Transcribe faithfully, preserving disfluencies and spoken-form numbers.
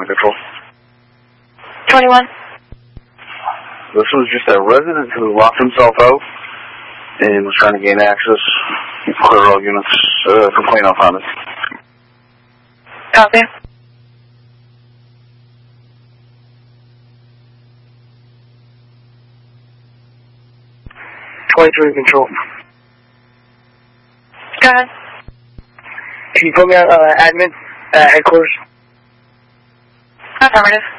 Department Control. twenty-one. This was just a resident who locked himself out and was trying to gain access. Clear all units. Uh, complaint on Honda. Copy. twenty-three Control. Go ahead. Can you put me on uh, admin uh, headquarters? Affirmative.